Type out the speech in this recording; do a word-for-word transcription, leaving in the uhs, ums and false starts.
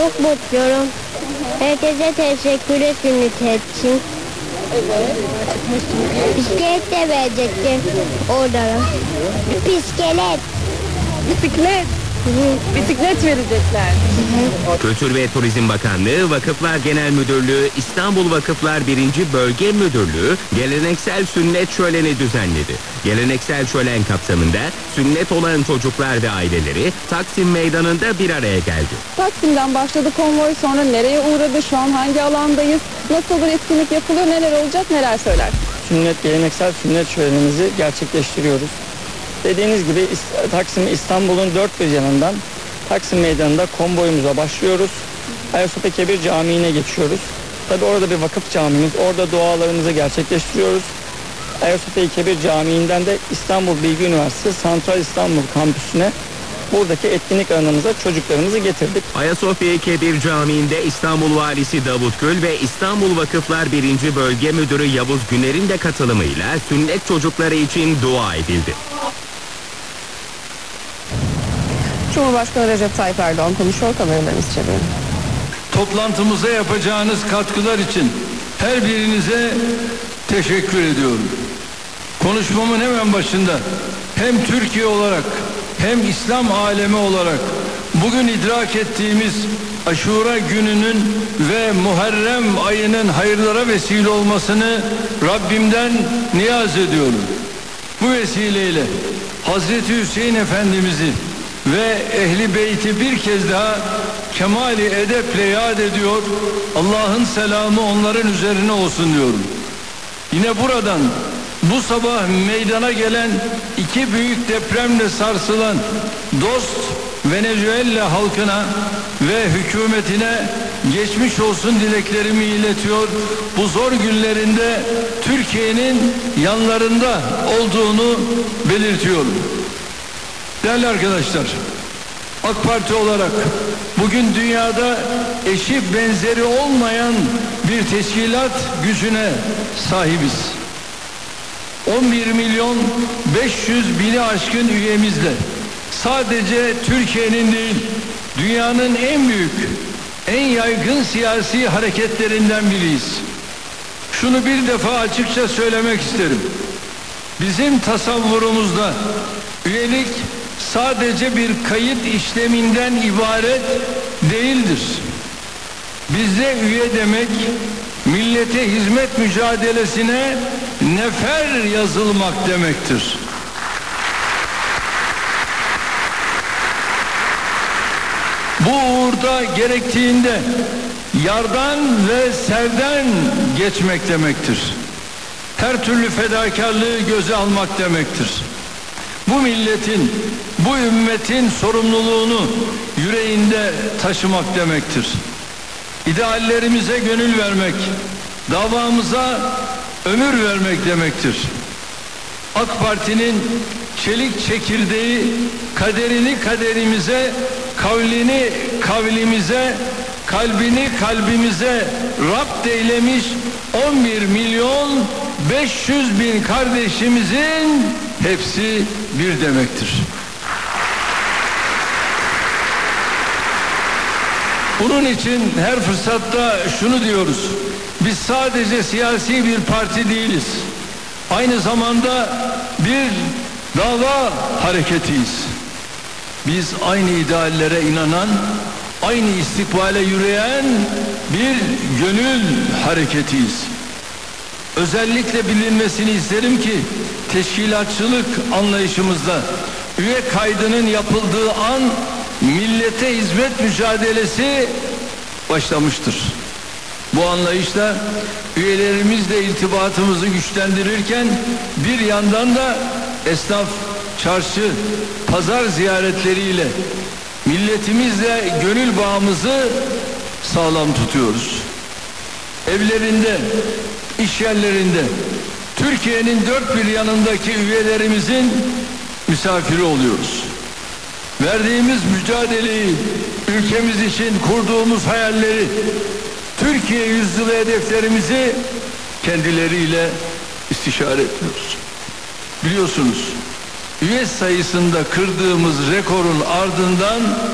Çok mutluyum. Herkese teşekkür etsin için. Evet. Bisiklet de verecektim oradan. Bisiklet. Bisiklet. Bisiklet verecekler. Kültür ve Turizm Bakanlığı, Vakıflar Genel Müdürlüğü, İstanbul Vakıflar birinci Bölge Müdürlüğü geleneksel sünnet şöleni düzenledi. Geleneksel şölen kapsamında sünnet olan çocuklar ve aileleri Taksim Meydanı'nda bir araya geldi. Taksim'den başladı konvoy, sonra nereye uğradı, şu an hangi alandayız, nasıl bir etkinlik yapılıyor, neler olacak, neler söyler? Sünnet, geleneksel sünnet şölenimizi gerçekleştiriyoruz. Dediğiniz gibi Taksim İstanbul'un dört bir yanından Taksim Meydanı'nda konvoyumuza başlıyoruz. Ayasofya Kebir Camii'ne geçiyoruz. Tabi orada bir vakıf camimiz, orada dualarımızı gerçekleştiriyoruz. Ayasofya Kebir Camii'nden de İstanbul Bilgi Üniversitesi Santral İstanbul Kampüsü'ne buradaki etkinlik alanımıza çocuklarımızı getirdik. Ayasofya Kebir Camii'nde İstanbul Valisi Davut Gül ve İstanbul Vakıflar birinci Bölge Müdürü Yavuz Güner'in de katılımıyla sünnet çocukları için dua edildi. Cumhurbaşkanı Recep Tayyip Erdoğan konuşuyor, kameralarınızı çevirin. Toplantımıza yapacağınız katkılar için her birinize teşekkür ediyorum. Konuşmamın hemen başında hem Türkiye olarak hem İslam alemi olarak bugün idrak ettiğimiz Aşura gününün ve Muharrem ayının hayırlara vesile olmasını Rabbimden niyaz ediyorum. Bu vesileyle Hazreti Hüseyin Efendimiz'i ve Ehli Beyt'i bir kez daha kemali edeple yad ediyor. Allah'ın selamı onların üzerine olsun diyorum. Yine buradan bu sabah meydana gelen iki büyük depremle sarsılan dost Venezuela halkına ve hükümetine geçmiş olsun dileklerimi iletiyor. Bu zor günlerinde Türkiye'nin yanlarında olduğunu belirtiyorum. Değerli arkadaşlar, AK Parti olarak bugün dünyada eşi benzeri olmayan bir teşkilat gücüne sahibiz. on bir milyon beş yüz bini aşkın üyemizle sadece Türkiye'nin değil, dünyanın en büyük, en yaygın siyasi hareketlerinden biriyiz. Şunu bir defa açıkça söylemek isterim. Bizim tasavvurumuzda üyelik sadece bir kayıt işleminden ibaret değildir. Bizde üye demek, millete hizmet mücadelesine nefer yazılmak demektir. Bu uğurda gerektiğinde yardan ve serden geçmek demektir. Her türlü fedakarlığı göze almak demektir. Bu milletin, bu ümmetin sorumluluğunu yüreğinde taşımak demektir. İdeallerimize gönül vermek, davamıza ömür vermek demektir. AK Parti'nin çelik çekirdeği kaderini kaderimize, kavlini kavlimize, kalbini kalbimize rapt eylemiş on bir milyon beş yüz bin kardeşimizin hepsi bir demektir. Bunun için her fırsatta şunu diyoruz. Biz sadece siyasi bir parti değiliz. Aynı zamanda bir dava hareketiyiz. Biz aynı ideallere inanan, aynı istikbale yürüyen bir gönül hareketiyiz. Özellikle bilinmesini isterim ki teşkilatçılık anlayışımızda üye kaydının yapıldığı an millete hizmet mücadelesi başlamıştır. Bu anlayışla üyelerimizle irtibatımızı güçlendirirken bir yandan da esnaf, çarşı, pazar ziyaretleriyle milletimizle gönül bağımızı sağlam tutuyoruz. Evlerinde, iş yerlerinde, Türkiye'nin dört bir yanındaki üyelerimizin misafiri oluyoruz. Verdiğimiz mücadeleyi, ülkemiz için kurduğumuz hayalleri, Türkiye yüzyılı hedeflerimizi kendileriyle istişare ediyoruz. Biliyorsunuz, üye sayısında kırdığımız rekorun ardından